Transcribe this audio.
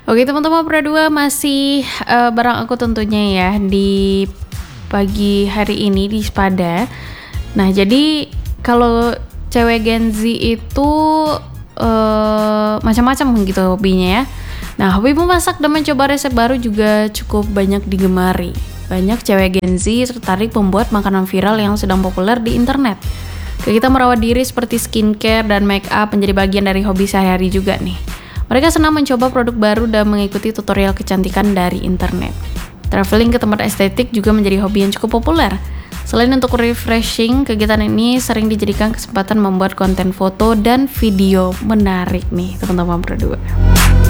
Oke teman-teman Pro 2 masih bareng aku tentunya ya di pagi hari ini di Spada. Nah jadi kalau cewek Gen Z itu macam-macam gitu hobinya ya. Nah hobi memasak dan mencoba resep baru juga cukup banyak digemari. Banyak cewek Gen Z tertarik membuat makanan viral yang sedang populer di internet. Kita merawat diri seperti skincare dan make up menjadi bagian dari hobi sehari-hari juga nih. Mereka senang mencoba produk baru dan mengikuti tutorial kecantikan dari internet. Traveling ke tempat estetik juga menjadi hobi yang cukup populer. Selain untuk refreshing, kegiatan ini sering dijadikan kesempatan membuat konten foto dan video menarik nih teman-teman Pro 2.